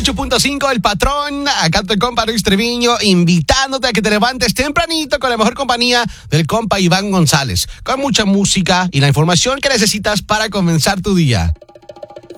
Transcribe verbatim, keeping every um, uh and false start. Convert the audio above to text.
ocho punto cinco El Patrón, acá tu compa Luis Treviño, invitándote a que te levantes tempranito con la mejor compañía del compa Iván González, con mucha música y la información que necesitas para comenzar tu día.